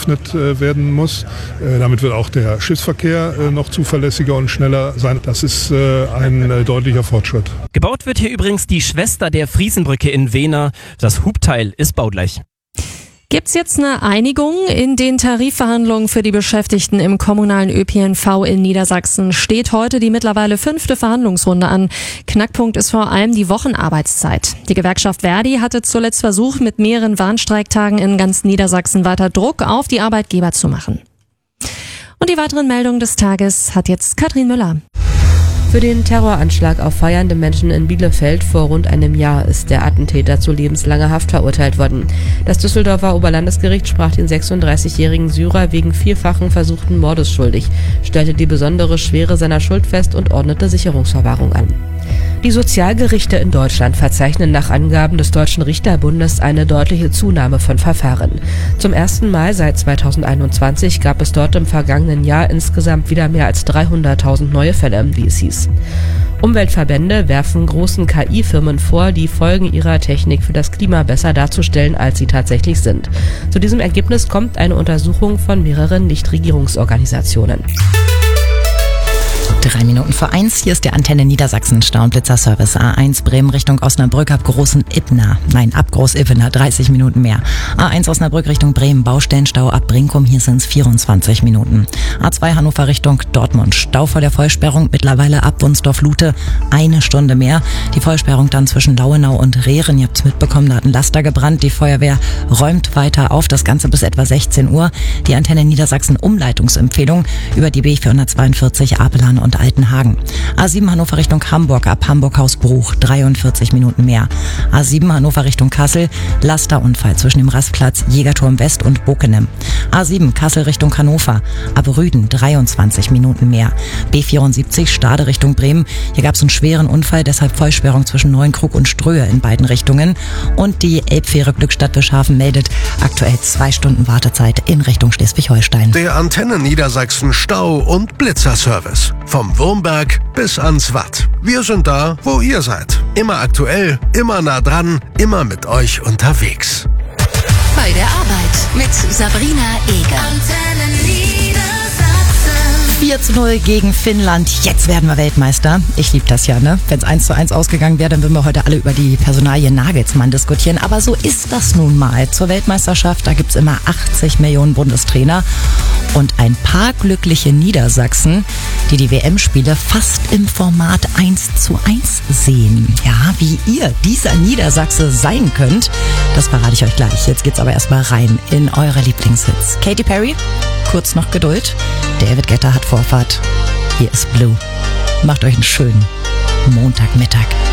eröffnet werden muss. Damit wird auch der Schiffsverkehr noch zuverlässiger und schneller sein. Das ist ein deutlicher Fortschritt. Gebaut wird hier übrigens die Schwester der Friesenbrücke in Wehner. Das Hubteil ist baugleich. Gibt's jetzt eine Einigung? In den Tarifverhandlungen für die Beschäftigten im kommunalen ÖPNV in Niedersachsen steht heute die mittlerweile 5. Verhandlungsrunde an. Knackpunkt ist vor allem die Wochenarbeitszeit. Die Gewerkschaft Verdi hatte zuletzt versucht, mit mehreren Warnstreiktagen in ganz Niedersachsen weiter Druck auf die Arbeitgeber zu machen. Und die weiteren Meldungen des Tages hat jetzt Katrin Müller. Für den Terroranschlag auf feiernde Menschen in Bielefeld vor rund einem Jahr ist der Attentäter zu lebenslanger Haft verurteilt worden. Das Düsseldorfer Oberlandesgericht sprach den 36-jährigen Syrer wegen vielfachen versuchten Mordes schuldig, stellte die besondere Schwere seiner Schuld fest und ordnete Sicherungsverwahrung an. Die Sozialgerichte in Deutschland verzeichnen nach Angaben des Deutschen Richterbundes eine deutliche Zunahme von Verfahren. Zum ersten Mal seit 2021 gab es dort im vergangenen Jahr insgesamt wieder mehr als 300.000 neue Fälle, wie es hieß. Umweltverbände werfen großen KI-Firmen vor, die Folgen ihrer Technik für das Klima besser darzustellen, als sie tatsächlich sind. Zu diesem Ergebnis kommt eine Untersuchung von mehreren Nichtregierungsorganisationen. 1:03. Hier ist der Antenne Niedersachsen Stau- und Blitzerservice. A1 Bremen Richtung Osnabrück ab Groß-Ippener. Nein, ab Groß-Ippener, 30 Minuten mehr. A1 Osnabrück Richtung Bremen, Baustellenstau ab Brinkum, hier sind es 24 Minuten. A2 Hannover Richtung Dortmund, Stau vor der Vollsperrung, mittlerweile ab Wunsdorf-Lute 1 Stunde mehr. Die Vollsperrung dann zwischen Lauenau und Rehren, ihr habt's mitbekommen, da hat ein Laster gebrannt. Die Feuerwehr räumt weiter auf, das Ganze bis etwa 16 Uhr. Die Antenne Niedersachsen Umleitungsempfehlung über die B442 Apelhahn und Altenhagen. A7 Hannover Richtung Hamburg ab Hamburg-Hausbruch 43 Minuten mehr. A7 Hannover Richtung Kassel, Lasterunfall zwischen dem Rastplatz Jägerturm West und Bockenem. A7 Kassel Richtung Hannover ab Rüden 23 Minuten mehr. B74 Stade Richtung Bremen, hier gab es einen schweren Unfall, deshalb Vollsperrung zwischen Neuenkrug und Ströhe in beiden Richtungen. Und die Elbfähre Glückstadt-Bischhafen meldet aktuell 2 Stunden Wartezeit in Richtung Schleswig-Holstein. Der Antenne Niedersachsen Stau- und Blitzerservice. Vom Wurmberg bis ans Watt. Wir sind da, wo ihr seid. Immer aktuell, immer nah dran, immer mit euch unterwegs. Bei der Arbeit mit Sabrina Eger. Antenne Niedersachsen. 4:0 gegen Finnland. Jetzt werden wir Weltmeister. Ich liebe das ja, ne? Wenn es 1:1 ausgegangen wäre, dann würden wir heute alle über die Personalie Nagelsmann diskutieren. Aber so ist das nun mal. Zur Weltmeisterschaft, da gibt's immer 80 Millionen Bundestrainer und ein paar glückliche Niedersachsen, die die WM-Spiele fast im Format 1:1 sehen. Ja, wie ihr dieser Niedersachse sein könnt, das verrate ich euch gleich. Jetzt geht's aber erstmal rein in eure Lieblingshits. Katy Perry, kurz noch Geduld. David Guetta hat Vorfahrt. Hier ist Blue. Macht euch einen schönen Montagmittag.